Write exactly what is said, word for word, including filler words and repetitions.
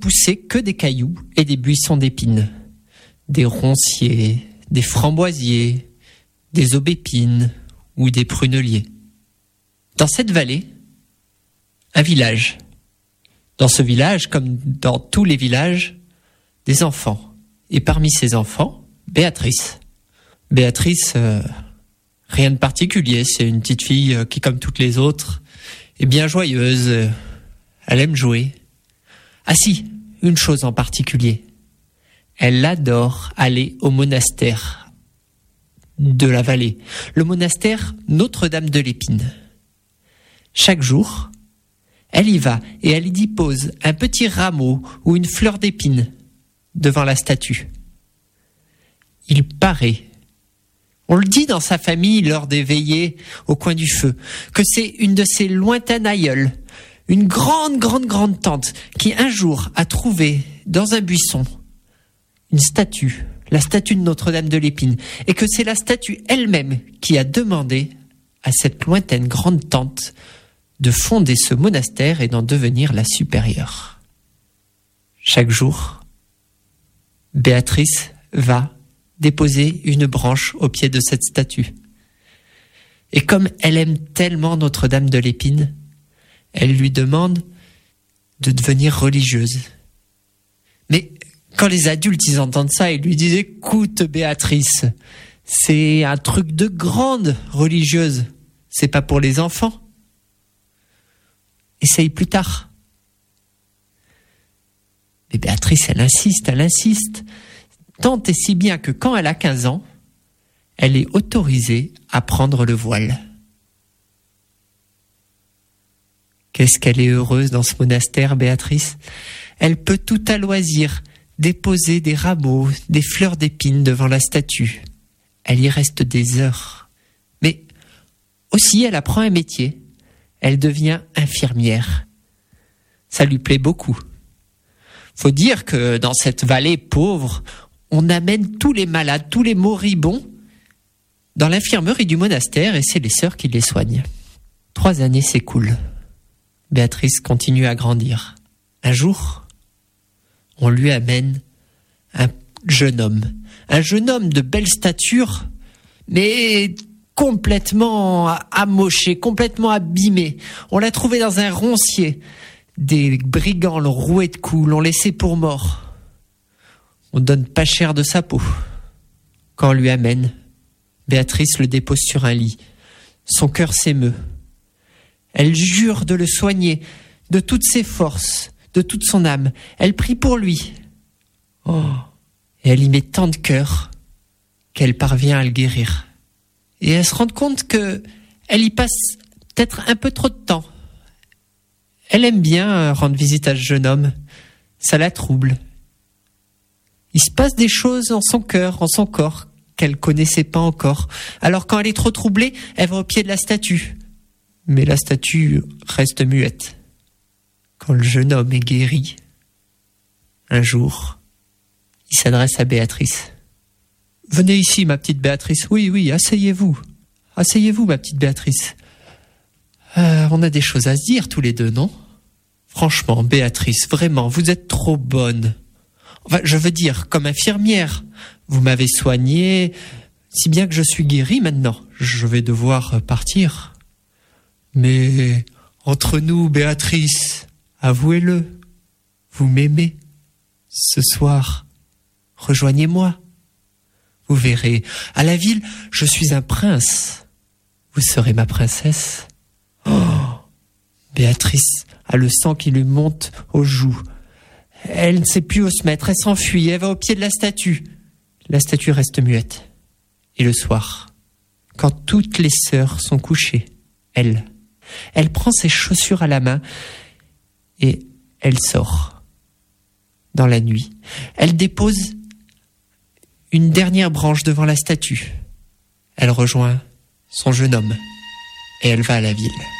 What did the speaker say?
poussaient que des cailloux et des buissons d'épines, des ronciers, des framboisiers, des aubépines ou des pruneliers. Dans cette vallée, un village. Dans ce village, comme dans tous les villages, des enfants. Et parmi ces enfants, Béatrice. Béatrice, euh, rien de particulier, c'est une petite fille euh, qui, comme toutes les autres, est bien joyeuse. Euh, elle aime jouer. Ah si, une chose en particulier. Elle adore aller au monastère de la vallée. Le monastère Notre-Dame de l'Épine. Chaque jour, elle y va et elle y dépose un petit rameau ou une fleur d'épine devant la statue. Il paraît, on le dit dans sa famille lors des veillées au coin du feu, que c'est une de ses lointaines aïeules, une grande, grande, grande tante qui un jour a trouvé dans un buisson une statue, la statue de Notre-Dame de l'Épine, et que c'est la statue elle-même qui a demandé à cette lointaine grande tante de fonder ce monastère et d'en devenir la supérieure. Chaque jour, Béatrice va déposer une branche au pied de cette statue. Et comme elle aime tellement Notre-Dame de l'Épine, elle lui demande de devenir religieuse. Mais quand les adultes ils entendent ça, ils lui disent « Écoute Béatrice, c'est un truc de grande religieuse, c'est pas pour les enfants. Essaye plus tard. » Mais Béatrice, elle insiste, elle insiste, tant et si bien que quand elle a quinze ans, elle est autorisée à prendre le voile. Qu'est-ce qu'elle est heureuse dans ce monastère, Béatrice. Elle peut tout à loisir déposer des rameaux, des fleurs d'épines devant la statue. Elle y reste des heures. Mais aussi, elle apprend un métier. Elle devient infirmière. Ça lui plaît beaucoup. Faut dire que dans cette vallée pauvre, on amène tous les malades, tous les moribonds dans l'infirmerie du monastère et c'est les sœurs qui les soignent. Trois années s'écoulent. Béatrice continue à grandir. Un jour, on lui amène un jeune homme. Un jeune homme de belle stature, mais complètement amoché, complètement abîmé. On l'a trouvé dans un roncier. Des brigands l'ont roué de coups, l'ont laissé pour mort. On donne pas cher de sa peau. Quand on lui amène, Béatrice le dépose sur un lit. Son cœur s'émeut. Elle jure de le soigner de toutes ses forces, de toute son âme. Elle prie pour lui. Oh, et elle y met tant de cœur qu'elle parvient à le guérir. Et elle se rend compte que elle y passe peut-être un peu trop de temps. Elle aime bien rendre visite à ce jeune homme. Ça la trouble. Il se passe des choses en son cœur, en son corps, qu'elle connaissait pas encore. Alors quand elle est trop troublée, elle va au pied de la statue. Mais la statue reste muette. Quand le jeune homme est guéri, un jour, il s'adresse à Béatrice. « Venez ici, ma petite Béatrice. Oui, oui, asseyez-vous. Asseyez-vous, ma petite Béatrice. Euh, on a des choses à se dire tous les deux, non ? Franchement, Béatrice, vraiment, vous êtes trop bonne. Enfin, je veux dire, comme infirmière, vous m'avez soignée, si bien que je suis guérie maintenant. Je vais devoir partir. Mais entre nous, Béatrice, avouez-le, vous m'aimez. Ce soir, rejoignez-moi. Vous verrez, à la ville, je suis un prince. Vous serez ma princesse. Oh, Béatrice a le sang qui lui monte aux joues. Elle ne sait plus où se mettre, elle s'enfuit, elle va au pied de la statue. La statue reste muette. Et le soir, quand toutes les sœurs sont couchées, elle, elle prend ses chaussures à la main et elle sort. Dans la nuit, elle dépose une dernière branche devant la statue. Elle rejoint son jeune homme et elle va à la ville.